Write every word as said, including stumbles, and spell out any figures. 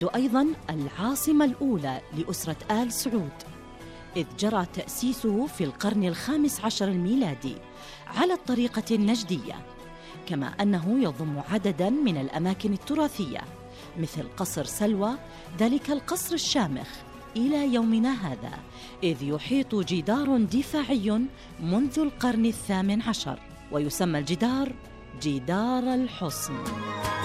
أيضاً العاصمة الأولى لأسرة آل سعود، إذ جرى تأسيسه في القرن الخامس عشر الميلادي على الطريقة النجدية، كما أنه يضم عدداً من الأماكن التراثية مثل قصر سلوى، ذلك القصر الشامخ إلى يومنا هذا، إذ يحيط جدار دفاعي منذ القرن الثامن عشر، ويسمى الجدار جدار الحصن.